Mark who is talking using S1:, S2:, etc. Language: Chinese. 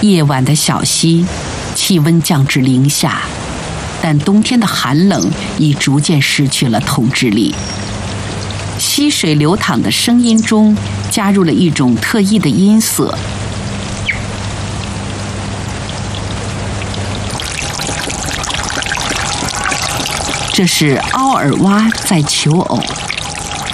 S1: 夜晚的小溪，气温降至零下，但冬天的寒冷已逐渐失去了统治力。溪水流淌的声音中加入了一种特异的音色，这是凹耳蛙在求偶。